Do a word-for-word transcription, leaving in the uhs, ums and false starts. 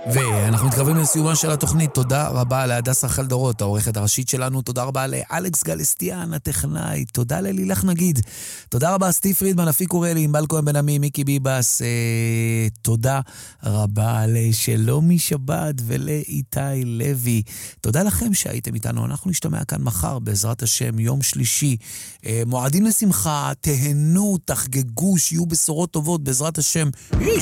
ואנחנו מתקרבים לסיומה של התוכנית. תודה רבה להדסה חלדרות, העורכת הראשית שלנו. תודה רבה לאלכס גלסטיאן, הטכנאי. תודה ללילך נגיד. תודה רבה סטיב פרידמן, אפיק אורלי, ענבל כהן בן עמי, מיקי ביבס. אה, תודה רבה לשלומי שבת ולאיתי לוי. תודה לכם שהייתם איתנו. אנחנו נשתמע כאן מחר בעזרת השם, יום שלישי. אה, מועדים לשמחה, תהנו, תחגגו, שיהיו בשורות טובות בעזרת השם.